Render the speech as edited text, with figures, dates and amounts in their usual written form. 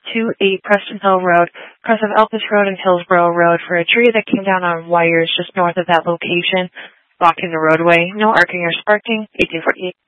28 Preston Hill Road, across of Elpis Road and Hillsborough Road, for a tree that came down on wires just north of that location, blocking the roadway. No arcing or sparking. 1848.